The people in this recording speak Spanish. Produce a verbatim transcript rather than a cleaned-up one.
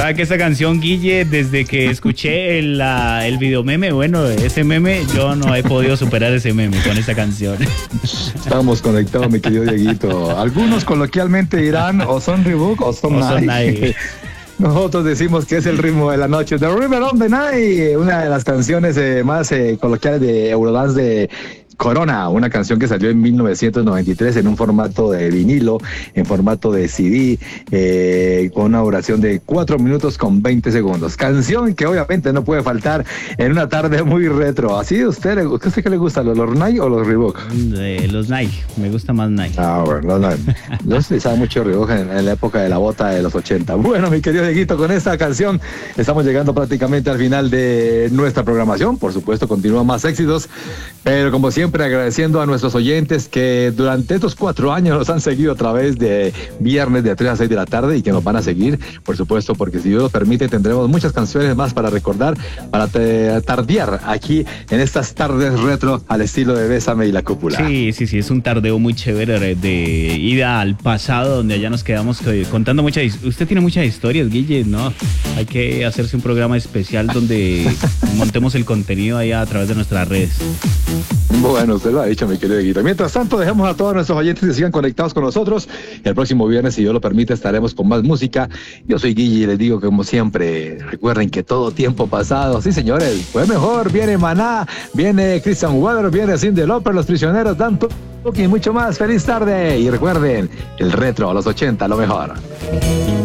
¿Sabe que esta canción, Guille, desde que escuché el, la, el video meme, bueno, ese meme, yo no he podido superar ese meme con esta canción? Estamos conectados, mi querido Dieguito. Algunos coloquialmente dirán o son Reebok o son, O son Nike. Nike. Nosotros decimos que es el ritmo de la noche. The Rhythm of the Night, una de las canciones eh, más eh, coloquiales de Eurodance de Corona, una canción que salió en mil novecientos noventa y tres en un formato de vinilo, en formato de C D, eh, con una duración de cuatro minutos con veinte segundos. Canción que obviamente no puede faltar en una tarde muy retro. ¿Así a usted, a usted qué le gusta, los, los Nike o los Reebok? De los Nike, me gusta más Nike. Ah, bueno, no, no. Yo utilizaba mucho Reebok en, en la época de la bota de los ochenta. Bueno, mi querido Dieguito, con esta canción estamos llegando prácticamente al final de nuestra programación. Por supuesto, continúan más éxitos, pero como siempre, Siempre agradeciendo a nuestros oyentes que durante estos cuatro años nos han seguido a través de viernes de tres a seis de la tarde y que nos van a seguir, por supuesto, porque si Dios lo permite tendremos muchas canciones más para recordar, para tardear aquí en estas tardes retro al estilo de Bésame y la Cúpula. Sí, sí, sí, es un tardeo muy chévere de ida al pasado, donde allá nos quedamos contando muchas. Usted tiene muchas historias, Guille, ¿no? Hay que hacerse un programa especial donde montemos el contenido ahí a través de nuestras redes. Bueno, usted lo ha dicho, mi querido Guito. Mientras tanto, dejemos a todos nuestros oyentes que sigan conectados con nosotros. El próximo viernes, si Dios lo permite, estaremos con más música. Yo soy Guille y les digo que, como siempre, recuerden que todo tiempo pasado, sí, señores, fue mejor. Viene Maná, viene Christian Weather, viene Cyndi Lauper, Los Prisioneros, tanto y mucho más. Feliz tarde. Y recuerden, el retro a los ochenta, lo mejor.